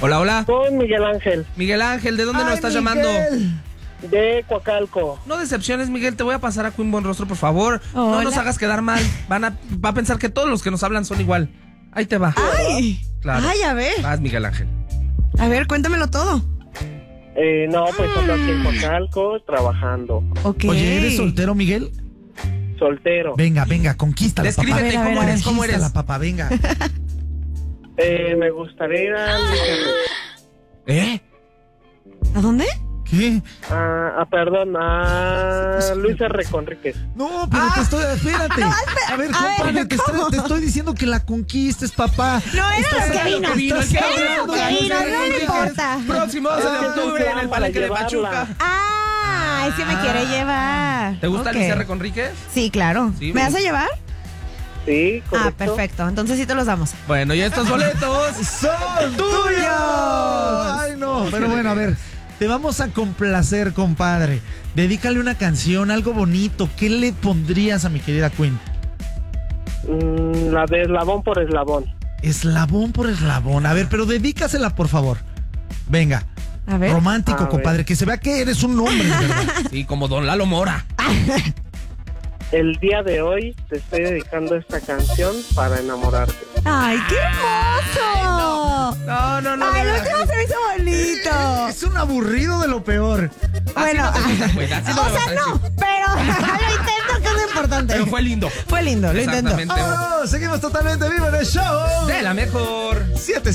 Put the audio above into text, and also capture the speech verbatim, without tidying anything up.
Hola, hola. Con Miguel Ángel. Miguel Ángel, ¿de dónde Ay, nos estás Miguel. llamando? De Coacalco. No decepciones, Miguel, te voy a pasar a Queen Buenrostro, por favor. No Hola. nos hagas quedar mal. Van a, va a pensar que todos los que nos hablan son igual. Ahí te va. Ay, Claro. ay, a ver. Vas, Miguel Ángel. A ver, cuéntamelo todo. Eh, no, pues ando aquí en Coacalco trabajando. Ok. Oye, ¿eres soltero, Miguel? Soltero. Venga, venga, conquístala, papá. Descríbete, A ver, a ¿cómo ver, a eres? ver. ¿Cómo eres? Conquístala, papá, venga. Eh, me gustaría ir a Luis R. ¿Eh? ¿A dónde? ¿Qué? Ah, ah, perdón, a Luis R. Conríquez. No, pero te estoy... Espérate. A ver, a ver, compadre, te, ¿cómo? estoy, te estoy diciendo que la conquistes, papá. No, era Estás- lo que vino. que vino, el que Era vino, lo que Luis vino, R. no le Conríquez. importa. Próximo doce de Ah, octubre en el para Palenque de llevarla. Pachuca. Ah, ese me quiere llevar. ¿Te gusta Ok. Luis R. Conríquez? Sí, claro. Sí, ¿Me me vas a gusta. llevar? Sí, correcto. Ah, perfecto. Entonces sí te los damos. Bueno, y estos boletos ¡Son tuyos! Ay, no. Pero bueno, a ver, te vamos a complacer, compadre. Dedícale una canción, algo bonito. ¿Qué le pondrías a mi querida Queen? Mm, la de eslabón por eslabón. Eslabón por eslabón. A ver, pero dedícasela, por favor. Venga. A ver. Romántico, A compadre. ver. Que se vea que eres un hombre, de verdad. Sí, como Don Lalo Mora. El día de hoy te estoy dedicando esta canción para enamorarte. ¡Ay, qué hermoso! No, no, no. Ay, no, lo no. último se me hizo bonito. Es un aburrido de lo peor. Bueno, Así no te gusta, pues, así no o me sea, vas a no, decir. pero lo intento, que es lo importante. Pero fue lindo. Fue lindo, lo intento. Exactamente. ¡Vámonos! Seguimos totalmente vivo en el show. De la mejor. Siete